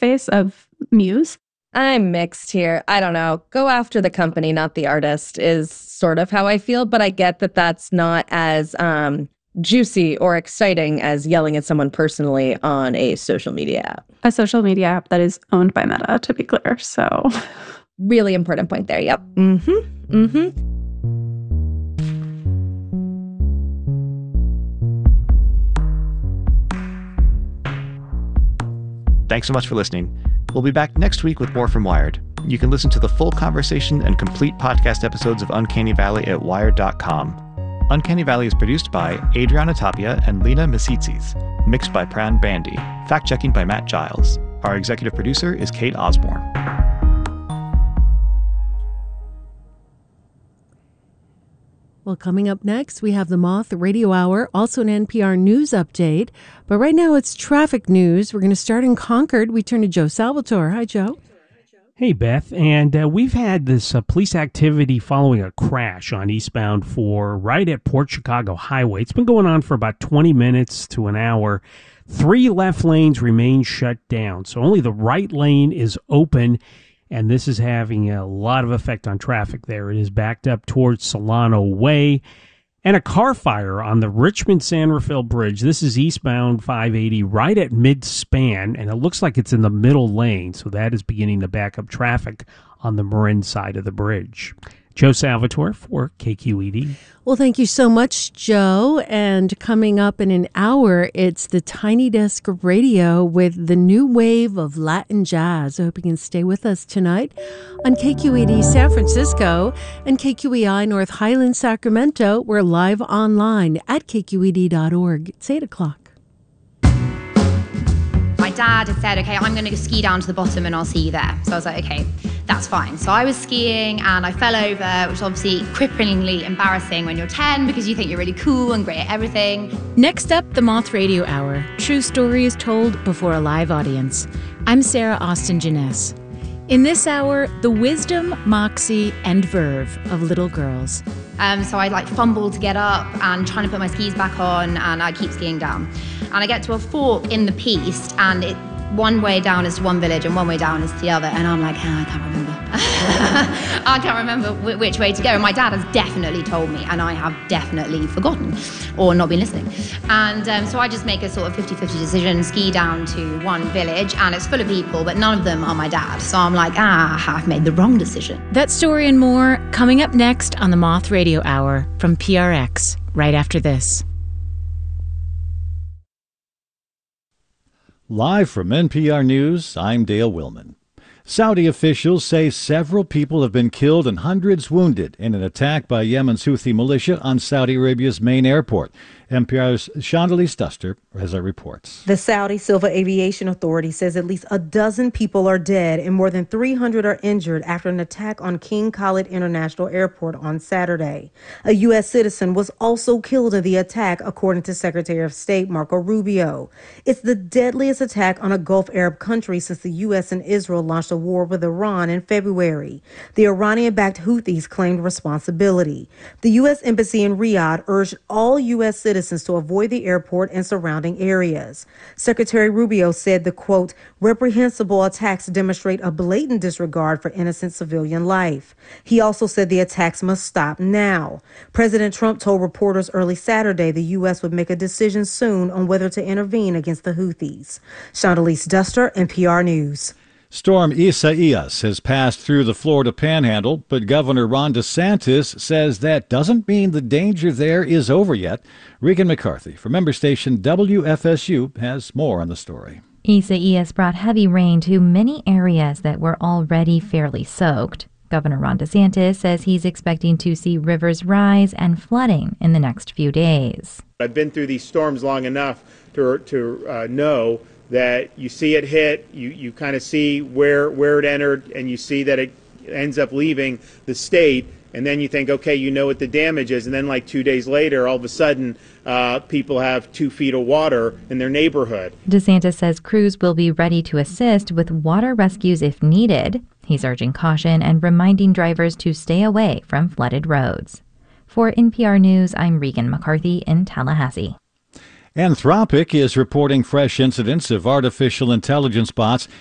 typeface of muse? I'm mixed here. I don't know. Go after the company, not the artist, is sort of how I feel. But I get that that's not as juicy or exciting as yelling at someone personally on a social media app. A social media app that is owned by Meta, to be clear. So really important point there. Yep. Thanks so much for listening. We'll be back next week with more from Wired. You can listen to the full conversation and complete podcast episodes of Uncanny Valley at wired.com. Uncanny Valley is produced by Adriana Tapia and Lena Misitzis, mixed by Pran Bandy, fact-checking by Matt Giles. Our executive producer is Kate Osborne. Well, coming up next, we have the Moth Radio Hour, also an NPR news update. But right now, it's traffic news. We're going to start in Concord. We turn to Joe Salvatore. Hi, Joe. Hey, Beth. And we've had this police activity following a crash on eastbound 4 right at Port Chicago Highway. It's been going on for about 20 minutes to an hour. 3 left lanes remain shut down, so only the right lane is open. And this is having a lot of effect on traffic there. It is backed up towards Solano Way. And a car fire on the Richmond-San Rafael Bridge. This is eastbound 580 right at mid-span, and it looks like it's in the middle lane. So that is beginning to back up traffic on the Marin side of the bridge. Joe Salvatore for KQED. Well, thank you so much, Joe. And coming up in an hour, it's the Tiny Desk Radio with the new wave of Latin jazz. I hope you can stay with us tonight on KQED San Francisco and KQEI North Highlands, Sacramento. We're live online at kqed.org. It's 8 o'clock. My dad had said, okay, I'm going to ski down to the bottom and I'll see you there. So I was like, okay, that's fine. So I was skiing and I fell over, which is obviously cripplingly embarrassing when you're 10 because you think you're really cool and great at everything. Next up, the Moth Radio Hour. True stories told before a live audience. I'm Sarah Austin Jeunesse. In this hour, the wisdom, moxie, and verve of little girls. So I'd fumble to get up and trying to put my skis back on, and I'd keep skiing down. And I get to a fork in the piste, and one way down is to one village and one way down is to the other. And I'm like, I can't remember. I can't remember which way to go. And my dad has definitely told me, and I have definitely forgotten or not been listening. And so I just make a sort of 50-50 decision, ski down to one village, and it's full of people, but none of them are my dad. So I'm like, I've made the wrong decision. That story and more coming up next on the Moth Radio Hour from PRX, right after this. Live from NPR News, I'm Dale Willman. Saudi officials say several people have been killed and hundreds wounded in an attack by Yemen's Houthi militia on Saudi Arabia's main airport. NPR's Chandalise Duster has our reports. The Saudi Civil Aviation Authority says at least a dozen people are dead and more than 300 are injured after an attack on King Khalid International Airport on Saturday. A U.S. citizen was also killed in the attack, according to Secretary of State Marco Rubio. It's the deadliest attack on a Gulf Arab country since the U.S. and Israel launched a war with Iran in February. The Iranian-backed Houthis claimed responsibility. The U.S. Embassy in Riyadh urged all U.S. citizens to avoid the airport and surrounding areas. Secretary Rubio said the, quote, reprehensible attacks demonstrate a blatant disregard for innocent civilian life. He also said the attacks must stop now. President Trump told reporters early Saturday the U.S. would make a decision soon on whether to intervene against the Houthis. Chandalise Duster, NPR News. Storm Isaias has passed through the Florida Panhandle, but Governor Ron DeSantis says that doesn't mean the danger there is over yet. Regan McCarthy from member station WFSU has more on the story. Isaias brought heavy rain to many areas that were already fairly soaked. Governor Ron DeSantis says he's expecting to see rivers rise and flooding in the next few days. I've been through these storms long enough to know that you see it hit, you kind of see where it entered, and you see that it ends up leaving the state, and then you think, okay, you know what the damage is, and then like 2 days later, all of a sudden, people have 2 feet of water in their neighborhood. DeSantis says crews will be ready to assist with water rescues if needed. He's urging caution and reminding drivers to stay away from flooded roads. For NPR News, I'm Regan McCarthy in Tallahassee. Anthropic is reporting fresh incidents of artificial intelligence bots